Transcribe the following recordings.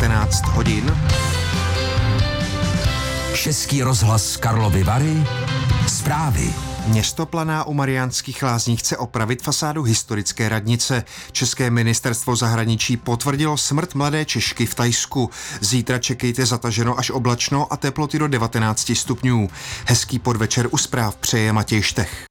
19 hodin. Český rozhlas Karlovy Vary. Zprávy. Město Planá u Mariánských Lázní chce opravit fasádu historické radnice. České ministerstvo zahraničí potvrdilo smrt mladé Češky v Thajsku. Zítra čekejte zataženo až oblačno a teploty do 19 stupňů. Hezký podvečer u zpráv přeje Matěj Štech.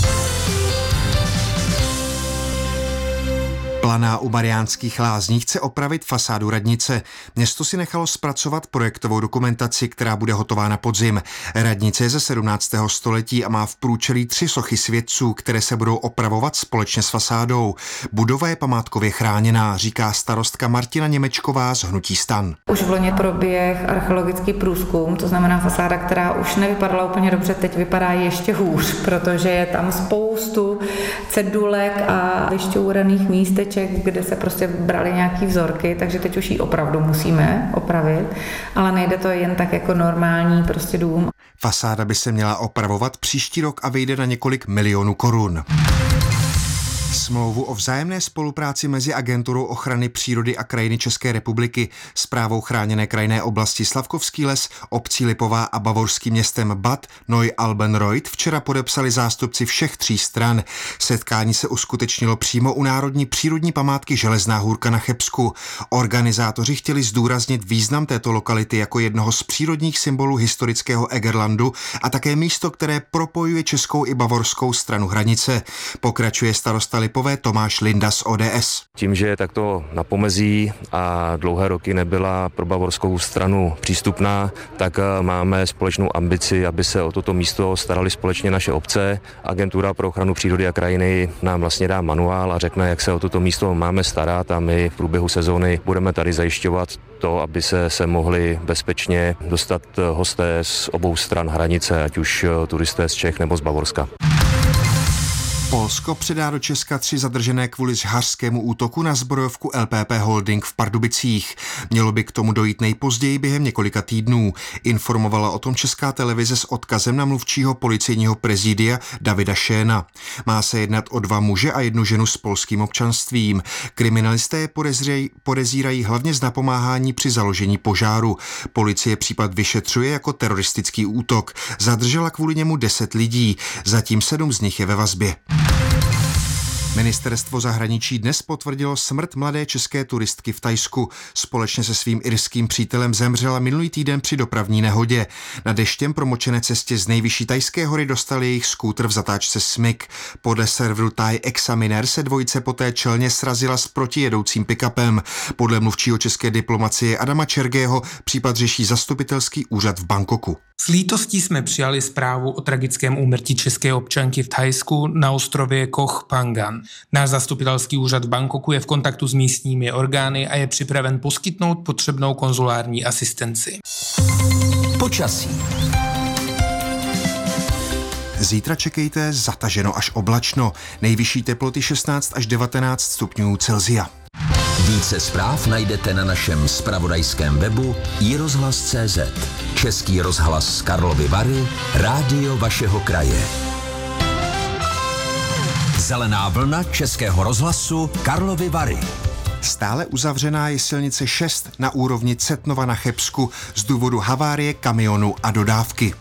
Planá u Mariánských Lázní chce opravit fasádu radnice. Město si nechalo zpracovat projektovou dokumentaci, která bude hotová na podzim. Radnice je ze 17. století a má v průčelí 3 sochy světců, které se budou opravovat společně s fasádou. Budova je památkově chráněná, říká starostka Martina Němečková z hnutí STAN. Už v loni proběh archeologický průzkum, to znamená fasáda, která už nevypadala úplně dobře, teď vypadá ještě hůř, protože je tam spoustu cedulek a vyšťouraných místeček, kde se prostě brali nějaký vzorky, takže teď už ji opravdu musíme opravit, ale nejde to jen tak jako normální prostě dům. Fasáda by se měla opravovat příští rok a vyjde na několik milionů korun. Smlouvu o vzájemné spolupráci mezi Agenturou ochrany přírody a krajiny České republiky, Správou chráněné krajinné oblasti Slavkovský les, obcí Lipová a bavorským městem Bad Neualbenreuth včera podepsali zástupci všech 3 stran. Setkání se uskutečnilo přímo u národní přírodní památky Železná hůrka na Chebsku. Organizátoři chtěli zdůraznit význam této lokality jako jednoho z přírodních symbolů historického Egerlandu a také místo, které propojuje českou i bavorskou stranu hranice. Pokračuje starosta Lipové Tomáš Linda z ODS. Tím, že je takto na pomezí a dlouhé roky nebyla pro bavorskou stranu přístupná, tak máme společnou ambici, aby se o toto místo starali společně naše obce. Agentura pro ochranu přírody a krajiny nám vlastně dá manuál a řekne, jak se o toto místo máme starat a my v průběhu sezóny budeme tady zajišťovat to, aby se mohli bezpečně dostat hosté z obou stran hranice, ať už turisté z Čech nebo z Bavorska. Polsko předá do Česka 3 zadržené kvůli žhařskému útoku na zbrojovku LPP Holding v Pardubicích. Mělo by k tomu dojít nejpozději během několika týdnů. Informovala o tom Česká televize s odkazem na mluvčího policejního prezidia Davida Šéna. Má se jednat o 2 muže a 1 ženu s polským občanstvím. Kriminalisté je podezírají hlavně z napomáhání při založení požáru. Policie případ vyšetřuje jako teroristický útok. Zadržela kvůli němu 10 lidí. Zatím 7 z nich je ve vazbě. Ministerstvo zahraničí dnes potvrdilo smrt mladé české turistky v Thajsku. Společně se svým irským přítelem zemřela minulý týden při dopravní nehodě. Na deštěm promočené cestě z nejvyšší thajské hory dostal jejich skútr v zatáčce smyk. Podle serveru Thai Examiner se dvojice poté čelně srazila s protijedoucím pick-upem. Podle mluvčího české diplomacie Adama Čergého případ řeší zastupitelský úřad v Bangkoku. S lítostí jsme přijali zprávu o tragickém úmrtí české občanky v Thajsku na ostrově Koh Phangan. Náš zastupitelský úřad v Bangkoku je v kontaktu s místními orgány a je připraven poskytnout potřebnou konzulární asistenci. Počasí. Zítra čekejte zataženo až oblačno. Nejvyšší teploty 16 až 19 stupňů Celsia. Více zpráv najdete na našem zpravodajském webu iRozhlas.cz. Český rozhlas Karlovy Vary, rádio vašeho kraje. Zelená vlna Českého rozhlasu Karlovy Vary. Stále uzavřená je silnice 6 na úrovni Cetnova na Chebsku z důvodu havárie kamionu a dodávky.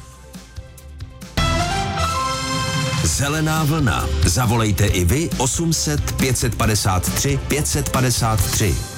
Zelená vlna. Zavolejte i vy 800 553 553.